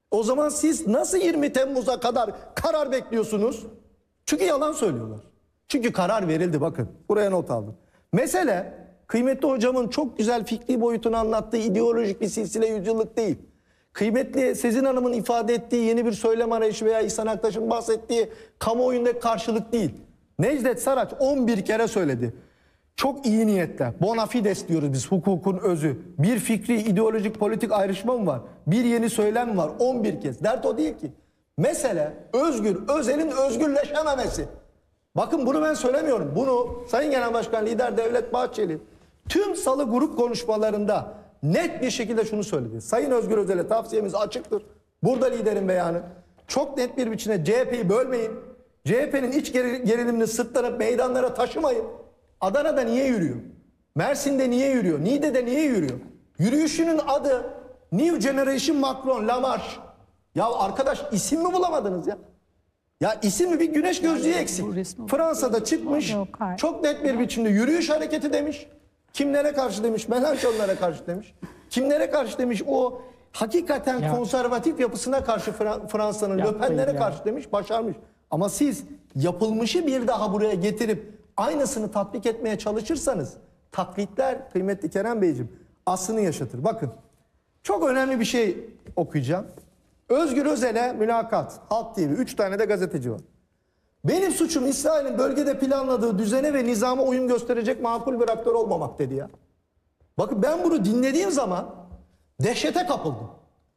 O zaman siz nasıl 20 Temmuz'a kadar karar bekliyorsunuz? Çünkü yalan söylüyorlar. Çünkü karar verildi, bakın. Buraya not aldım. Mesele kıymetli hocamın çok güzel fikri boyutunu anlattığı ideolojik bir silsile yüzyıllık değil. Kıymetli Sezin Hanım'ın ifade ettiği yeni bir söylem arayışı veya İhsan Aktaş'ın bahsettiği kamuoyundaki karşılık değil. Necdet Saraç 11 kere söyledi. Çok iyi niyetle. Bona fides diyoruz biz, hukukun özü. Bir fikri, ideolojik, politik ayrışma mı var? Bir yeni söylem var 11 kez. Dert o değil ki. Mesele Özgür Özel'in özgürleşememesi. Bakın bunu ben söylemiyorum. Bunu Sayın Genel Başkan Lider Devlet Bahçeli tüm salı grup konuşmalarında net bir şekilde şunu söyledi. Sayın Özgür Özel'e tavsiyemiz açıktır. Burada liderin beyanı. Çok net bir biçimde CHP'yi bölmeyin. CHP'nin iç gerilimini sırtlanıp meydanlara taşımayın. Adana'da niye yürüyor? Mersin'de niye yürüyor? Niğde'de niye yürüyor? Yürüyüşünün adı New Generation Macron, La Marche. Ya arkadaş, isim mi bulamadınız ya? Ya isim mi? Bir güneş gözlüğü eksik. Fransa'da çıkmış, çok net bir biçimde yürüyüş hareketi demiş. Kimlere karşı demiş? Melanchonlara karşı demiş. Kimlere karşı demiş? O hakikaten konservatif yapısına karşı Fransa'nın, Le Pen'lere karşı demiş, başarmış. Ama siz yapılmışı bir daha buraya getirip aynısını tatbik etmeye çalışırsanız taklitler, kıymetli Kerem Beyciğim, aslını yaşatır. Bakın, çok önemli bir şey okuyacağım. Özgür Özel'e mülakat, Halk TV, 3 tane de gazeteci var. Benim suçum İsrail'in bölgede planladığı düzene ve nizama uyum gösterecek makul bir aktör olmamak dedi ya. Bakın ben bunu dinlediğim zaman dehşete kapıldım.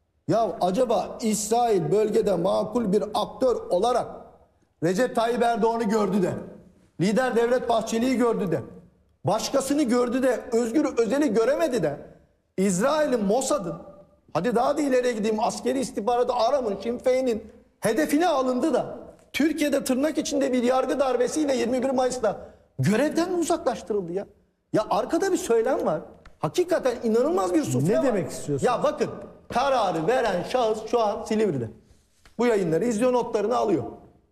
Ya acaba İsrail bölgede makul bir aktör olarak Recep Tayyip Erdoğan'ı gördü de, Lider Devlet Bahçeli'yi gördü de, başkasını gördü de, Özgür Özel'i göremedi de, İsrail'in, Mossad'ın, hadi daha da ileriye gideyim, askeri istihbaratı ARAM'ın, Sinn Féin'in hedefine alındı da Türkiye'de tırnak içinde bir yargı darbesiyle 21 Mayıs'ta görevden uzaklaştırıldı ya. Ya arkada bir söylem var. Hakikaten inanılmaz bir sufle var. Ne demek istiyorsun? Ya bakın, kararı veren şahıs şu an Silivri'de. Bu yayınları izliyor, notlarını alıyor.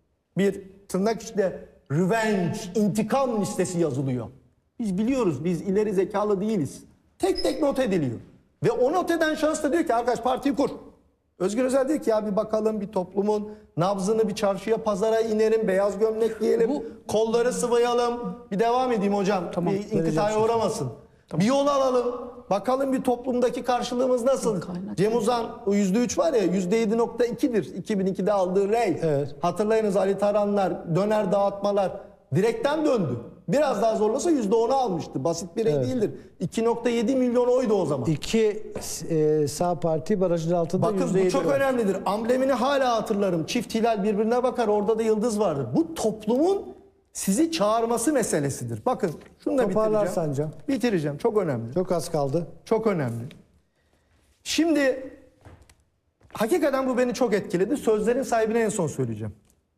Bir tırnak içinde revenge, intikam listesi yazılıyor. Biz biliyoruz, biz ileri zekalı değiliz. Tek tek not ediliyor. Ve o not eden şahıs da diyor ki arkadaş partiyi kur. Özgür Özel diyor ki ya bir bakalım, bir toplumun nabzını, bir çarşıya pazara inerim, beyaz gömlek giyelim, kolları sıvayalım. Bir devam edeyim hocam, tamam, bir inkıtaya uğramasın. Tamam. Bir yol alalım, bakalım bir toplumdaki karşılığımız nasıl? Cem Uzan, o %3 var ya, %7.2'dir 2002'de aldığı rey. Evet. Hatırlayınız, Ali Taranlar, döner dağıtmalar direkten döndü. Biraz daha zorlasa %10'u almıştı. Basit bir rey değildir. 2.7 milyon oydu o zaman. İki sağ parti barajın altında. Bakın bu çok önemlidir. Amblemini hala hatırlarım. Çift hilal birbirine bakar, orada da yıldız vardır. Bu toplumun sizi çağırması meselesidir. Bakın şunu da Toparlarsan bitireceğim. Bitireceğim. Çok önemli. Çok az kaldı. Çok önemli. Şimdi hakikaten bu beni çok etkiledi. Sözlerin sahibine en son söyleyeceğim.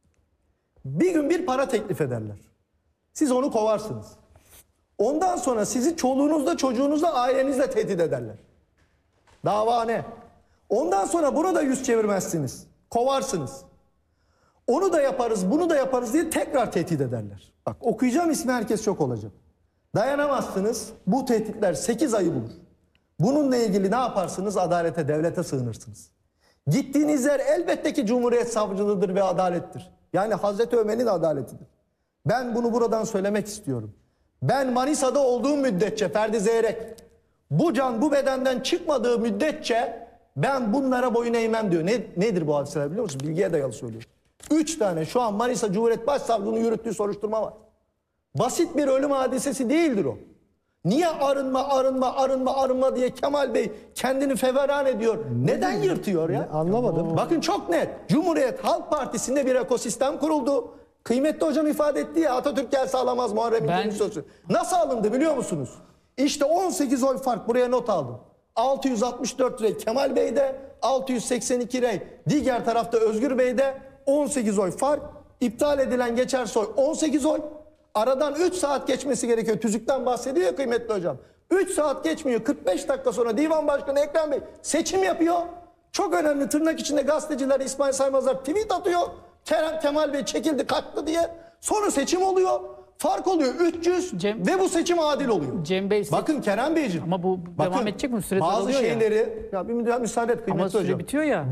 Bir gün bir para teklif ederler. Siz onu kovarsınız. Ondan sonra sizi çoluğunuzla, çocuğunuzla, ailenizle tehdit ederler. Dava ne? Ondan sonra bunu da yüz çevirmezsiniz. Kovarsınız. Onu da yaparız, bunu da yaparız diye tekrar tehdit ederler. Bak okuyacağım ismi, herkes şok olacak. Dayanamazsınız. Bu tehditler 8 ayı bulur. Bununla ilgili ne yaparsınız? Adalete, devlete sığınırsınız. Gittiğiniz yer elbette ki Cumhuriyet Savcılığıdır ve adalettir. Yani Hazreti Ömer'in adaletidir. Ben bunu buradan söylemek istiyorum. Ben Manisa'da olduğum müddetçe Ferdi Zeyrek, bu can bu bedenden çıkmadığı müddetçe ben bunlara boyun eğmem diyor. Nedir bu hadiseler biliyor musunuz? Bilgiye dayalı söylüyor. 3 tane şu an Manisa Cumhuriyet Başsavcılığı'nın yürüttüğü soruşturma var. Basit bir ölüm hadisesi değildir o. Niye arınma diye Kemal Bey kendini feveran ediyor? Neden yırtıyor ya? Anlamadım. Bakın çok net. Cumhuriyet Halk Partisi'nde bir ekosistem kuruldu. Kıymetli hocam ifade etti ya, Atatürk gel sağlamaz Muharrem İnce'nin sözü. Nasıl alındı biliyor musunuz? İşte 18 oy fark, buraya not aldım. 664 rey Kemal Bey'de, 682 rey diğer tarafta Özgür Bey'de, 18 oy fark. İptal edilen geçerse oy 18 oy. Aradan 3 saat geçmesi gerekiyor. Tüzükten bahsediyor ya kıymetli hocam. 3 saat geçmiyor. 45 dakika sonra Divan Başkanı Ekrem Bey seçim yapıyor. Çok önemli, tırnak içinde gazeteciler, İsmail Saymazlar tweet atıyor. Kemal Bey çekildi kaçtı diye. Sonra seçim oluyor. Fark oluyor 300 ve bu seçim adil oluyor. Cem Bey, bakın Kerem Beyciğim. ama bu devam edecek mi? Süre bazı daralıyor şeyleri ya bir müsaade et kıymetli ama süre hocam. bitiyor ya.